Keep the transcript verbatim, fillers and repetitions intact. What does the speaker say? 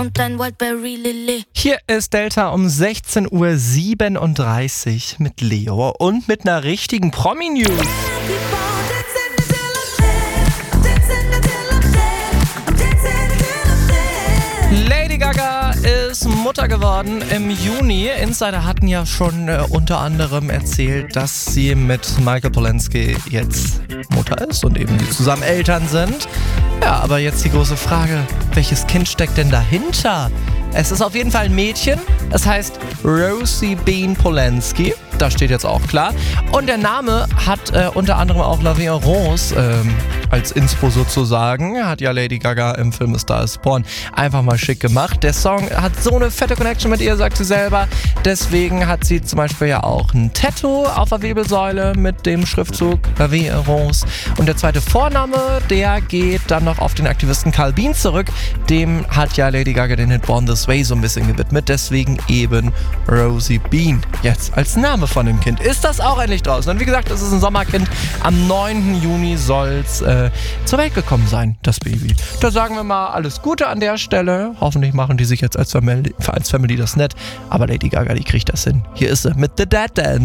und dein Wildberry Lily. Hier ist Delta um sechzehn Uhr siebenunddreißig mit Leo und mit einer richtigen Promi-News. Lady Gaga ist Mutter geworden im Juni. Insider hatten ja schon äh, unter anderem erzählt, dass sie mit Michael Polanski jetzt Mutter ist und eben die zusammen Eltern sind. Ja, aber jetzt die große Frage, welches Kind steckt denn dahinter? Es ist auf jeden Fall ein Mädchen, es heißt Rosie Bean Polanski, das steht jetzt auch klar. Und der Name hat äh, unter anderem auch La Vie en Rose ähm, als Inspo sozusagen, hat ja Lady Gaga im Film A Star is Born einfach mal schick gemacht. Der Song hat so eine fette Connection mit ihr, sagt sie selber. Deswegen hat sie zum Beispiel ja auch ein Tattoo auf der Wirbelsäule mit dem Schriftzug La Vie en Rose. Und der zweite Vorname, der geht dann noch auf den Aktivisten Carl Bean zurück. Dem hat ja Lady Gaga den Hit Born This Way so ein bisschen gewidmet. Deswegen eben Rosie Bean jetzt als Name von dem Kind. Ist das auch endlich draußen? Und wie gesagt, es ist ein Sommerkind. Am neunten Juni soll es äh, zur Welt gekommen sein, das Baby. Da sagen wir mal alles Gute an der Stelle. Hoffentlich machen die sich jetzt als Family, als Family das nett. Aber Lady Gaga, die kriegt das hin. Hier ist sie mit The Dead Dance.